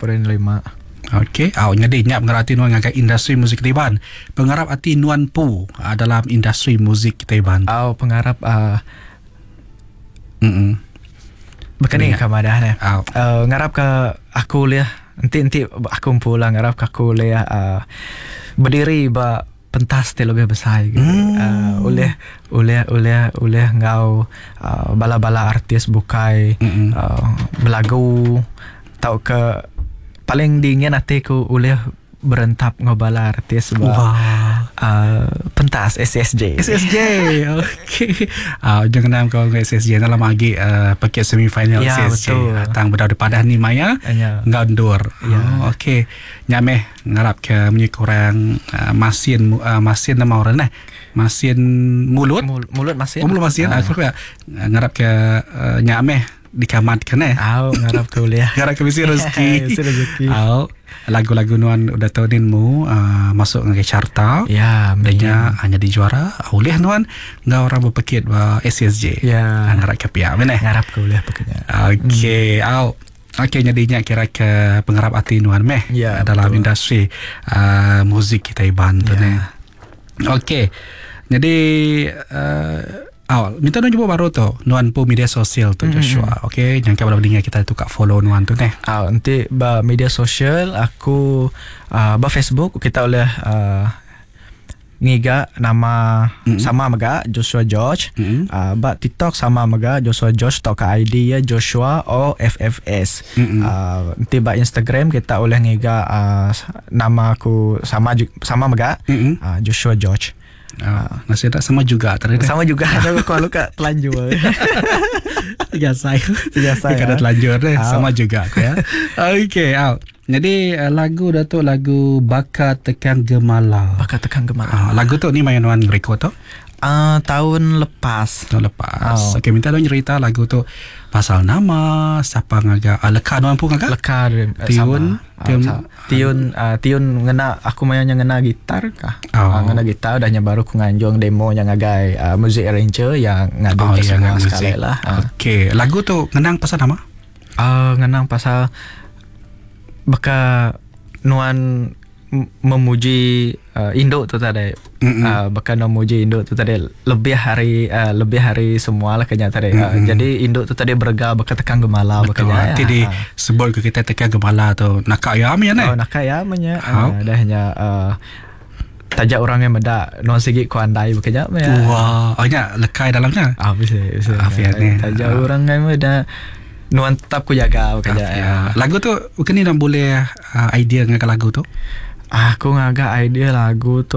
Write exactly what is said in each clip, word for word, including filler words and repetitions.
Poin lima. Okey, awak nyadi nyap ngerati nuan ngagai industri muzik Taiwan. Pengarap hati nuan pu uh, dalam industri muzik Taiwan. Aw pengarap uh, Hmm. Bekani ka madah ne. Aw. Uh, ngarap ke aku liah nanti nanti aku pulang ngarap ke aku liah uh, berdiri ba pentas te lebih besar gitu. Hmm. Uh, oleh oleh oleh oleh ngau uh, bala-bala artis bukai Mm-mm. uh, belagu tau ke paling dingin hatiku oleh berentap ngobala artis ba Wah. uh, pentas S S J. S S J. Okey. Ah, jangan nam kau S S J dalam lagi uh, paket semifinal Ya, S S J. betul. Atang berada padah ni Maya. Ya. Ngandur. Ya. Oh, okey. Nyameh ngarap ke menyi korang uh, masin uh, masin nama orang nah. Masin mulut. Mul- mulut masin. Oh, mulut masin. Ah. Aku uh, ngarap ke uh, nyameh dikamatkan eh. Aw ngarap ke kuliah. Ngarap ke misi rezeki. Misi rezeki. Aw, lagu-lagu nuan udah tahunin mu uh, masuk ngai carta. Ya, Adanya hanya di juara oleh nuan ngau orang berpekit ba S S J. Ya. Ngarap ke pihak mana? Ngarap ke kuliah pokoknya. Okey, hmm. Au. Okey, nyadinya kira ke pengarap hati nuan meh Ya, dalam betul. industri uh, muzik kita Taiwan tu Ya. ne. Okey. Jadi uh, awal minta nuan jumpa baru tu nuan pu media sosial tu Joshua. Okey, jangan kau boleh kita tu kat follow nuan tu ne. Ah, nanti ba media sosial aku uh, ba Facebook kita oleh uh, ngiga nama Mm-mm. sama maga Joshua George. Mm-mm. Uh, ba TikTok sama maga Joshua George tok ka I D ya Joshua O F F S. Mm-mm. Uh, nanti ba Instagram kita oleh ngiga uh, nama aku sama ju- sama maga Mm-mm. uh, Joshua George. Uh, masih tak sama juga tadi. Sama juga aku kalau ka telanjur. Tiga saya. Tiga saya. Tiga dah telanjur deh. Au. Sama juga aku ya. Okey, Au. Jadi uh, lagu Datuk lagu Baka Tekan Gemala. Bakal tekan Ah, gemala. lagu tu ni main nuan record tu Uh, tahun lepas. tahun lepas. Oh. Okey, minta nuan cerita lagu tu pasal nama, siapa ngaga, ah, leka nuan pun ngaga. Leka uh, Tiun, sama. tiun- uh, sa- tiun uh, tiun ngena aku mayanya ngena gitar kah. Oh. Uh, ngena gitar dahnya baru ku nganjong demo yang ngagai uh, music arranger yang ngadu Oh, ke ya, semua ngadu sekali muzik. lah. Uh, Okey, lagu tu ngenang pasal nama? uh, ngenang pasal baka nuan m- memuji uh, Indo tu tadi. Mm-mm. Uh, baka memuji Indo tu tadi lebih hari uh, lebih hari semua lah kenya tadi. Uh, Mm-mm. jadi Indo tu tadi berga baka tekan gemala Betul. bakanya. Nanti di sebut ke kita Tekan Gemala tu. Nak ayam ya ne? Oh, nak kaya menya. How? Uh, dahnya uh, tajak orang yang meda non segi ku andai bekerja ya. Wah, oh nya lekai dalamnya. Ah bisa bisa. Ah, Fiat ni. Tajak Ah. orang yang meda nuan tetap ku jaga bekerja ya. Ya. Lagu tu mungkin ni dah boleh uh, idea dengan lagu tu. Aku ngaga idea lagu tu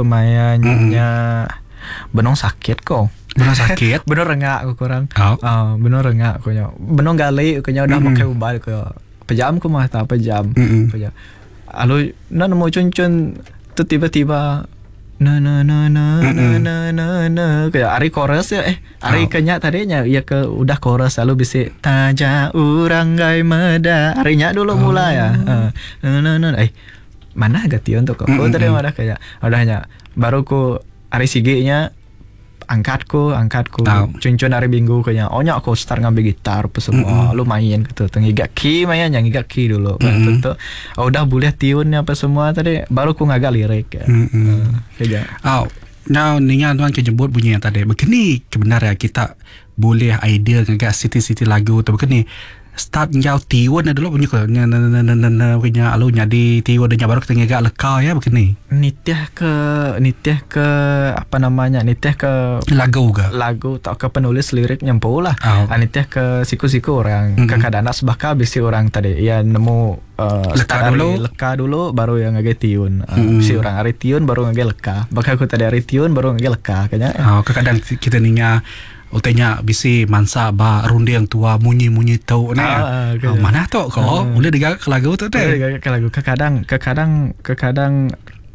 mayanya benong sakit kok. Benar sakit. Benar rengak aku kurang. Oh. Ah, benar rengak aku nya. Benong gali aku nya udah Mm-mm. pakai ubah aku. Pejam ku mah tak pejam. Mm-mm. Pejam. Lalu nak mau cun-cun tu tiba-tiba na na na na na Mm-mm. na na na kayak hari chorus ya eh hari Oh. kenyak tadinya ya ke udah chorus lalu bisa taja urang gai meda harinya dulu Oh. mula ya uh, na na na eh mana gati untuk kok Mm-mm. tadi ada kayak udahnya baru ku hari siginya angkatku angkatku Tahu. cun-cun hari minggu kayaknya oh nyak aku start ngambil gitar apa semua lu main gitu tengiga key main yang ngiga key dulu Mm-mm. tentu oh, udah boleh tiunnya apa semua tadi baru ku ngaga lirik ya. Mm-mm. Kayak Oh, now ningan tuan ke jemput bunyi yang tadi. Begini kebenaran kita boleh idea ngagak city-city lagu tu begini. Start njau tiun dulu bunyi ko na na na na na punya alu nyadi tiun dan baru kita ngagak leka ya begini. nitih ke nitih ke apa namanya nitih ke Lagu ke? lagu tak ke penulis lirik nyempu lah Oh. ah, nitih ke siku-siku orang Mm-mm. kadang-kadang sebaka bisi orang tadi ya nemu uh, Leka start hari dulu. leka dulu baru yang ngage tiun uh, Mm-mm. bisi orang hari tiun baru ngage leka bakal aku tadi hari tiun baru ngage leka kayaknya Oh, kadang kita ninga utenya bisi mansa ba runde yang tua munyi-munyi tau ne. Ah, ah, Oh, mana tu ko? Ah. Boleh digagak ke lagu tu teh. Boleh ke lagu kadang kadang kadang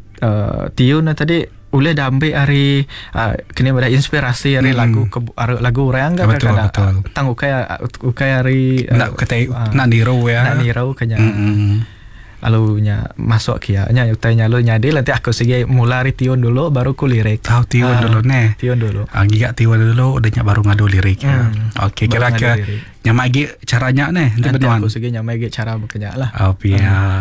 uh, tiun tadi boleh dah ambil hari uh, kena ada inspirasi hari Mm. lagu ke, hari, lagu orang kan Betul, kadang betul. tang ukai ukai hari uh, Nak kata ah, nak niru ya. nak nirau kanya Mm-mm. lalu nya masuk kia nya utanya lu nyadi nanti aku segi mula hari tiun dulu baru ku lirik Tahu tiun Ah, dulu ne. tiun dulu Ah, ngigak tiwan dulu udah nyak baru ngadu lirik ya. Hmm. Okey, Baru kira ngadu ke lirik. nyamagi caranya ne nanti betuan. aku segi nyamai cara bekerja lah Oh, pia.